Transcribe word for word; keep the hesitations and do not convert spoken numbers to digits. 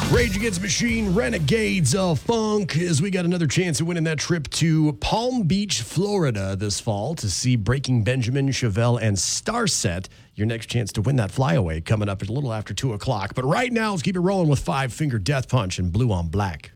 Rage Against the Machine, Renegades of Funk, as we got another chance of winning that trip to Palm Beach, Florida this fall to see Breaking Benjamin, Chevelle, and Starset. Your next chance to win that flyaway coming up at a little after two o'clock. But right now, let's keep it rolling with Five Finger Death Punch and Blue on Black.